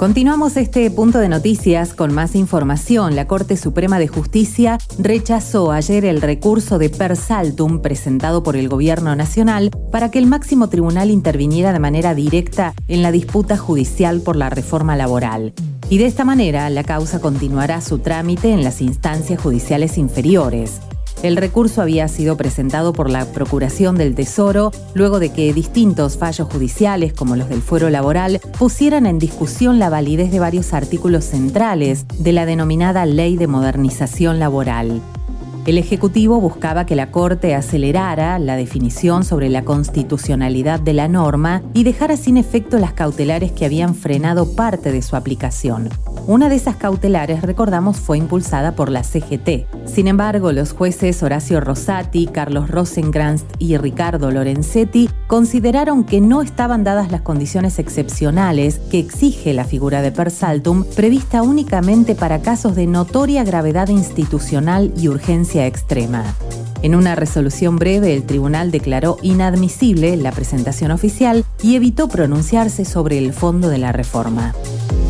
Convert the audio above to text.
Continuamos este punto de noticias con más información. La Corte Suprema de Justicia rechazó ayer el recurso de per saltum presentado por el Gobierno Nacional para que el máximo tribunal interviniera de manera directa en la disputa judicial por la reforma laboral. Y de esta manera, la causa continuará su trámite en las instancias judiciales inferiores. El recurso había sido presentado por la Procuración del Tesoro luego de que distintos fallos judiciales, como los del fuero laboral, pusieran en discusión la validez de varios artículos centrales de la denominada Ley de Modernización Laboral. El Ejecutivo buscaba que la Corte acelerara la definición sobre la constitucionalidad de la norma y dejara sin efecto las cautelares que habían frenado parte de su aplicación. Una de esas cautelares, recordamos, fue impulsada por la CGT. Sin embargo, los jueces Horacio Rosati, Carlos Rosenkrantz y Ricardo Lorenzetti consideraron que no estaban dadas las condiciones excepcionales que exige la figura de per saltum, prevista únicamente para casos de notoria gravedad institucional y urgencia extrema. En una resolución breve, el tribunal declaró inadmisible la presentación oficial y evitó pronunciarse sobre el fondo de la reforma.